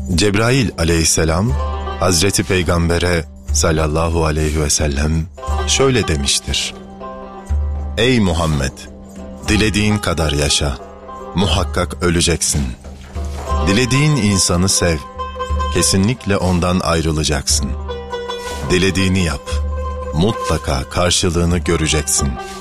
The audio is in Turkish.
Cebrail aleyhisselam, Hazreti Peygamber'e sallallahu aleyhi ve sellem şöyle demiştir: Ey Muhammed! Dilediğin kadar yaşa, muhakkak öleceksin. Dilediğin insanı sev, kesinlikle ondan ayrılacaksın. Dilediğini yap, mutlaka karşılığını göreceksin.